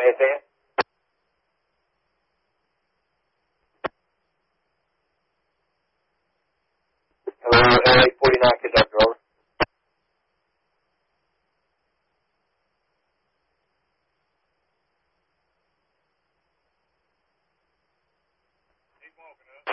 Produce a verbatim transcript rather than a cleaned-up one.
anything? Hello, L A forty-nine conductor, over. Keep walking up.